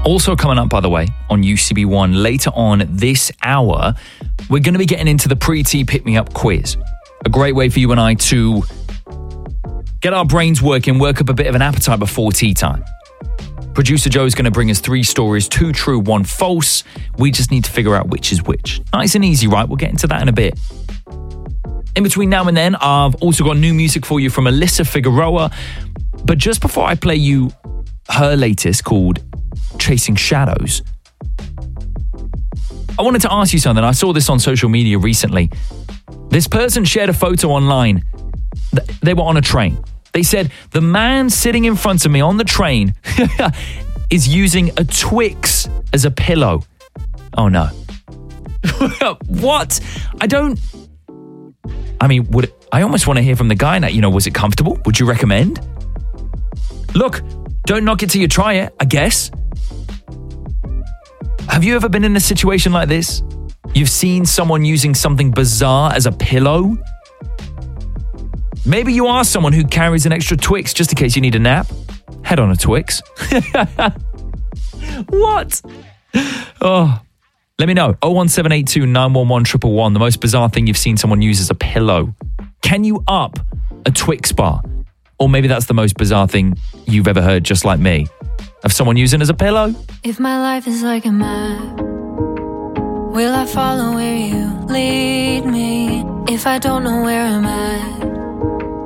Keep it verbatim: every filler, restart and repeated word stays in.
Also coming up, by the way, on U C B one later on this hour, we're going to be getting into the pre-tea pick-me-up quiz. A great way for you and I to get our brains working, work up a bit of an appetite before tea time. Producer Joe is going to bring us three stories, two true, one false. We just need to figure out which is which. Nice and easy, right? We'll get into that in a bit. In between now and then, I've also got new music for you from Alyssa Figueroa. But just before I play you her latest called Chasing Shadows, I wanted to ask you something. I saw this on social media recently. This person shared a photo online. They were on a train. They said, the man sitting in front of me on the train is using a Twix as a pillow. Oh no. What? I don't... I mean, would I almost want to hear from the guy now. You know, was it comfortable? Would you recommend? Look, don't knock it till you try it, I guess. Have you ever been in a situation like this? You've seen someone using something bizarre as a pillow? Maybe you are someone who carries an extra Twix just in case you need a nap. Head on a Twix. What? Oh, let me know. oh one seven eight two nine one one one one one. The most bizarre thing you've seen someone use as a pillow. Can you up a Twix bar? Or maybe that's the most bizarre thing you've ever heard, just like me, of someone using as a pillow. If my life is like a map, will I follow where you lead me? If I don't know where I'm at,